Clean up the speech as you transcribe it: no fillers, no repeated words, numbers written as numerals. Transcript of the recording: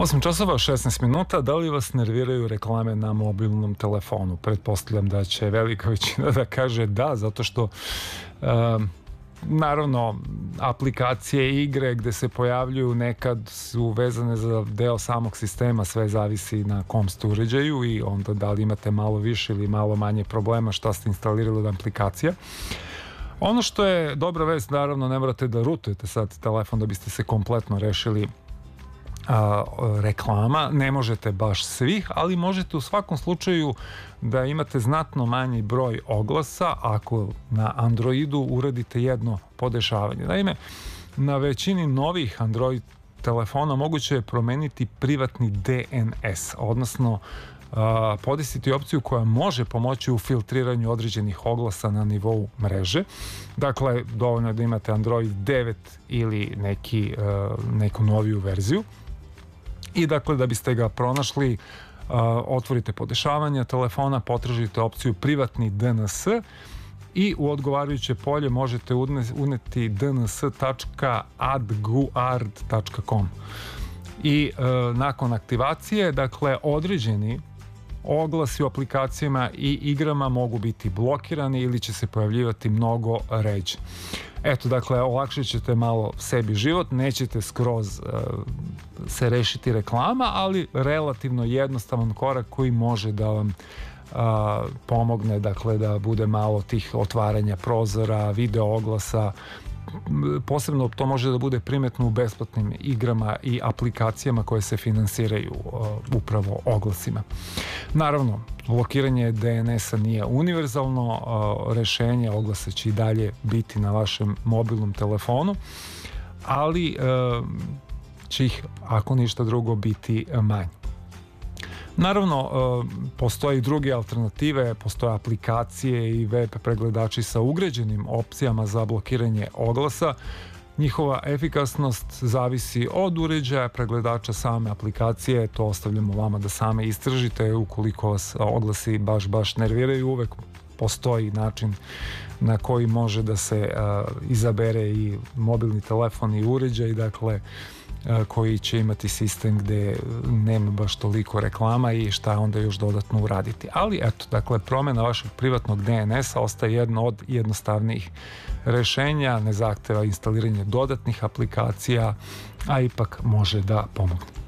8 časova 16 minuta. Da li vas nerviraju reklame na mobilnom telefonu? Pretpostavljam da će velika većina da kaže da, zato što naravno aplikacije, igre gde se pojavljuju nekad su vezane za deo samog sistema, sve zavisi na kom ste uređaju i onda da li imate malo više ili malo manje problema šta ste instalirali od aplikacija. Ono što je dobra vest, naravno ne morate da rutujete sad telefon da biste se kompletno rešili reklama, ne možete baš svih, ali možete u svakom slučaju da imate znatno manji broj oglasa ako na Androidu uradite jedno podešavanje. Naime, na većini novih Android telefona moguće je promeniti privatni DNS, odnosno podesiti opciju koja može pomoći u filtriranju određenih oglasa na nivou mreže. Dakle, dovoljno je da imate Android 9 ili neku noviju verziju. I dakle, da biste ga pronašli, otvorite podešavanja telefona, potražite opciju privatni DNS i u odgovarajuće polje možete uneti dns.adguard.com i nakon aktivacije, dakle, određeni oglasi u aplikacijama i igrama mogu biti blokirani ili će se pojavljivati mnogo ređe. Eto, dakle, olakšit ćete malo sebi život, nećete skroz se rešiti reklama, ali relativno jednostavan korak koji može da vam pomogne, dakle, da bude malo tih otvaranja prozora, video oglasa. Posebno to može da bude primetno u besplatnim igrama i aplikacijama koje se finansiraju upravo oglasima. Naravno, blokiranje DNS-a nije univerzalno rešenje, oglase će i dalje biti na vašem mobilnom telefonu, ali će ih, ako ništa drugo, biti manje. Naravno, postoje i druge alternative, postoje aplikacije i web pregledači sa ugrađenim opcijama za blokiranje oglasa. Njihova efikasnost zavisi od uređaja, pregledača same aplikacije, to ostavljamo vama da same istražite. Ukoliko vas oglasi baš nerviraju, uvek postoji način na koji može da se izabere i mobilni telefon i uređaj, dakle, koji će imati sistem gde nema baš toliko reklama i šta onda još dodatno uraditi. Ali eto, dakle, promjena vašeg privatnog DNS-a ostaje jedno od jednostavnijih rešenja, ne zahteva instaliranje dodatnih aplikacija, a ipak može da pomogne.